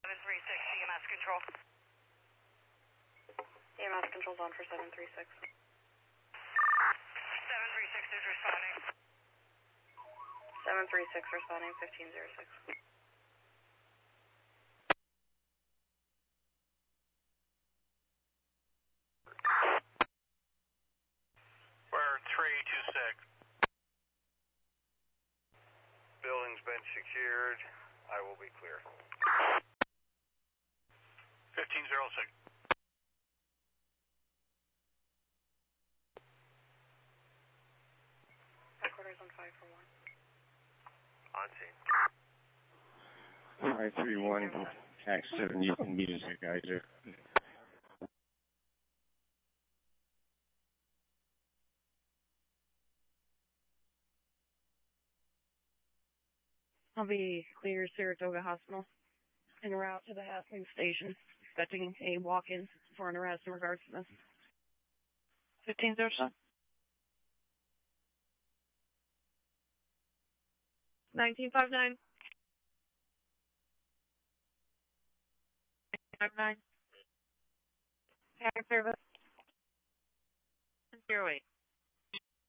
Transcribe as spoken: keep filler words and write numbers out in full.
seven three six, E M S control. E M S control's on for seven three six. seven three six is responding. seven three six responding, fifteen zero six. We're three two six. Building's been secured. I will be clear. fifteen zero six. Headquarters on five four one. On scene. five three one, tax seven, you can meet us at Geyser. I'll be clear Saratoga Hospital en route to the Hastings station, expecting a walk-in for an arrest in regards to this. fifteen zero seven. nineteen five nine. five nine. Hacker service. zero eight.